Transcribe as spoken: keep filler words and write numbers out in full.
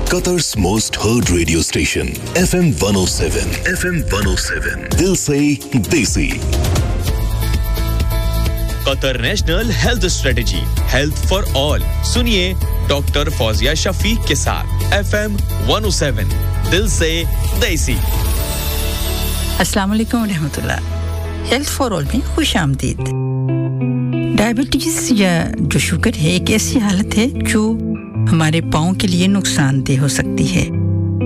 Qatar's most heard radio station, F M one oh seven. F M one oh seven. Dil se desi. Qatar National Health Strategy, Health for All. सुनिए doctor Fauzia Shafiq के साथ F M one oh seven. दिल से देसी. अस्सलाम वालेकुम रहमतुल्लाह. Health for all में खुशामदीद. डायबिटीज या जो शुगर है एक ऐसी हालत है जो हमारे पाँव के लिए नुकसानदेह हो सकती है.